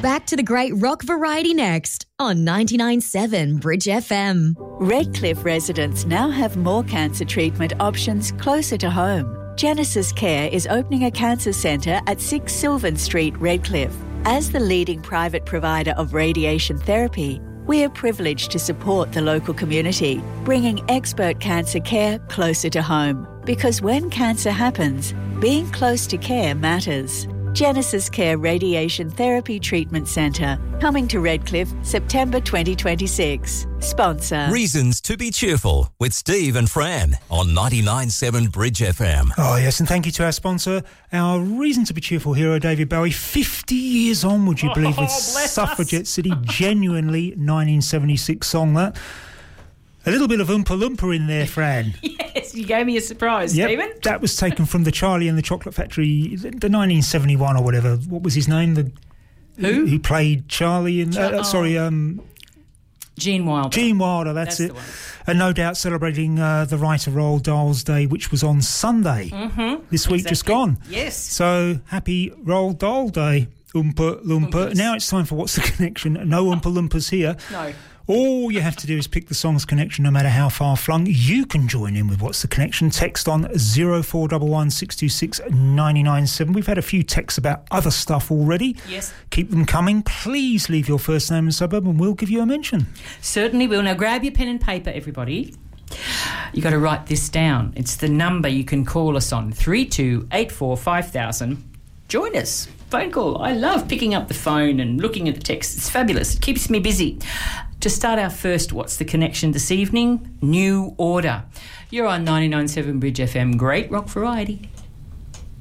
Back to the great rock variety next on 99.7 Bridge FM. Redcliffe residents now have more cancer treatment options closer to home. Genesis Care is opening a cancer centre at 6 Sylvan Street, Redcliffe. As the leading private provider of radiation therapy, we are privileged to support the local community, bringing expert cancer care closer to home. Because when cancer happens, being close to care matters. Genesis Care Radiation Therapy Treatment Centre, coming to Redcliffe, September 2026. Sponsor. Reasons to be cheerful with Steve and Fran on 99.7 Bridge FM. Oh, yes, and thank you to our sponsor, our Reason to be Cheerful hero, David Bowie. 50 years on, would you believe, with Suffragette City. Genuinely 1976 song, that. A little bit of Oompa Loompa in there, Fran. Yes, you gave me a surprise, Stephen. That was taken from the Charlie and the Chocolate Factory, the 1971 or whatever. What was his name? Who? Who played Charlie in... Gene Wilder. Gene Wilder, that's it. The one. And no doubt celebrating the Right of Roald Dahl's Day, which was on Sunday. Mm-hmm. This week just gone. Yes. So, happy Roald Dahl Day, Oompa Loompa. Oompas. Now it's time for What's the Connection? No Oompa Loompas here. No. All you have to do is pick the song's connection, no matter how far flung. You can join in with What's the Connection. Text on 0411 626 997. We've had a few texts about other stuff already. Yes. Keep them coming. Please leave your first name and suburb and we'll give you a mention. Certainly will. Now grab your pen and paper, everybody. You got to write this down. It's the number you can call us on, 3284 5000. Join us. Phone call. I love picking up the phone and looking at the text. It's fabulous. It keeps me busy. To start our first What's the Connection this evening, New Order. You're on 99.7 Bridge FM. Great rock variety.